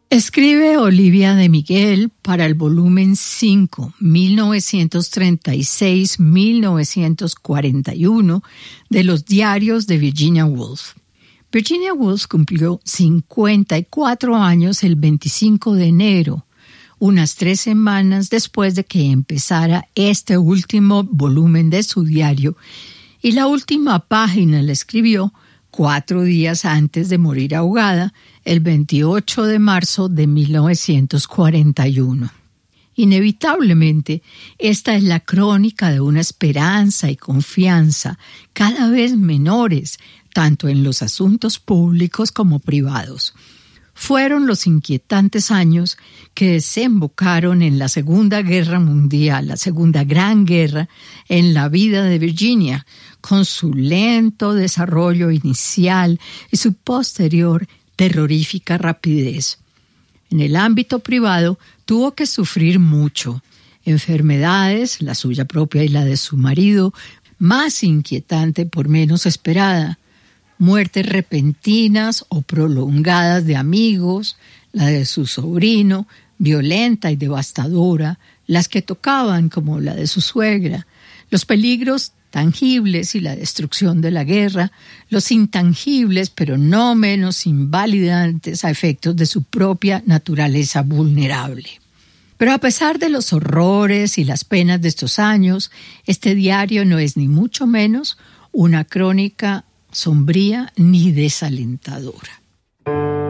Escribe Olivia de Miguel para el volumen 5, 1936-1941, de los diarios de Virginia Woolf. Virginia Woolf cumplió 54 años el 25 de enero, unas 3 semanas después de que empezara este último volumen de su diario, y la última página la escribió 4 días antes de morir ahogada, el 28 de marzo de 1941. Inevitablemente, esta es la crónica de una esperanza y confianza cada vez menores, tanto en los asuntos públicos como privados. Fueron los inquietantes años que desembocaron en la Segunda Guerra Mundial, la Segunda Gran Guerra, en la vida de Virginia, con su lento desarrollo inicial y su posterior terrorífica rapidez. En el ámbito privado tuvo que sufrir mucho. Enfermedades, la suya propia y la de su marido, más inquietante por menos esperada. Muertes repentinas o prolongadas de amigos, la de su sobrino, violenta y devastadora, las que tocaban como la de su suegra, los peligros tangibles y la destrucción de la guerra, los intangibles pero no menos invalidantes a efectos de su propia naturaleza vulnerable. Pero a pesar de los horrores y las penas de estos años, este diario no es ni mucho menos una crónica sombría ni desalentadora.